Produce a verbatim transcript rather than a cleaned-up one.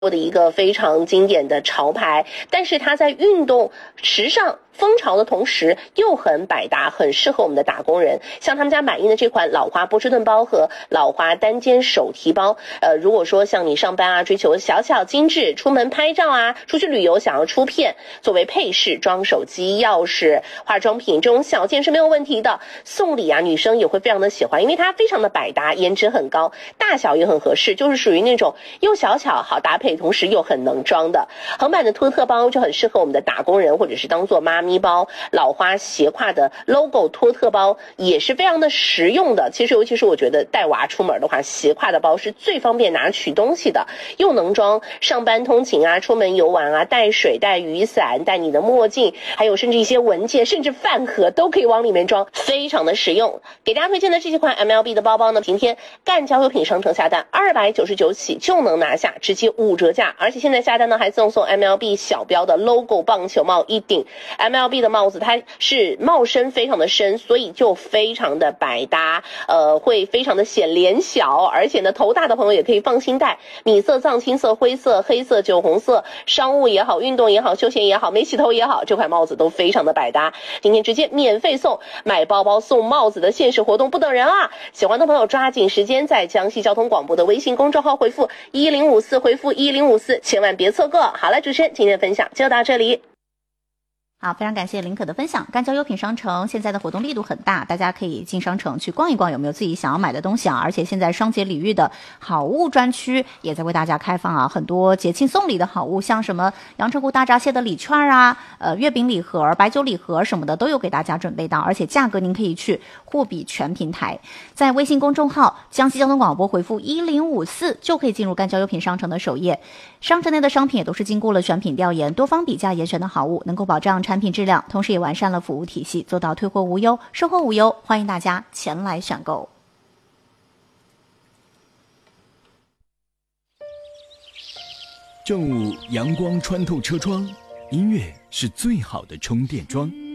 的一个非常经典的潮牌，但是它在运动、时尚、风潮的同时又很百搭，很适合我们的打工人。像他们家满印的这款老花波士顿包和老花单肩手提包，呃，如果说像你上班啊，追求小巧精致，出门拍照啊，出去旅游想要出片，作为配饰、装手机、钥匙、化妆品这种小件是没有问题的。送礼啊，女生也会非常的喜欢，因为它非常的百搭，颜值很高，大小也很合适，就是属于那种又小巧好搭配，同时又很能装的。横版的托特包就很适合我们的打工人，或者是当做妈咪包。老花斜挎的 logo 托特包也是非常的实用的。其实尤其是我觉得带娃出门的话，斜挎的包是最方便拿取东西的，又能装上班通勤啊，出门游玩啊，带水带雨伞带你的墨镜，还有甚至一些文件甚至饭盒都可以往里面装，非常的实用。给大家推荐的这几款 M L B 的包包呢，今天干交友品商城下单二百九十九起就能拿下，直接五折价，而且现在下单呢还赠送 M L B 小标的 logo 棒球帽一顶。 M L B 的帽子它是帽身非常的深，所以就非常的百搭，呃，会非常的显脸小，而且呢头大的朋友也可以放心戴。米色、藏青色、灰色、黑色、酒红色，商务也好，运动也好，休闲也好，没洗头也好，这款帽子都非常的百搭。今天直接免费送，买包包送帽子的限时活动不等人啊！喜欢的朋友抓紧时间在江西交通广播的微信公众号回复一零五四，回复一零五四，千万别错过。好了，主持人今天的分享就到这里。 好，非常感谢林可的分享。干交优品商城现在的活动力度很大，大家可以进商城去逛一逛，有没有自己想要买的东西啊？而且现在双节礼遇的好物专区也在为大家开放啊，很多节庆送礼的好物，像什么阳澄湖大闸蟹的礼券啊，呃，月饼礼盒、白酒礼盒什么的都有给大家准备到，而且价格您可以去货比全平台，在微信公众号江西交通广播回复一零五四就可以进入干交优品商城的首页。商城内的商品也都是经过了选品调研、多方比价严选的好物，能够保障产品质量，同时也完善了服务体系，做到退货无忧、售后无忧，欢迎大家前来选购。 正午阳光穿透车窗，音乐是最好的充电桩。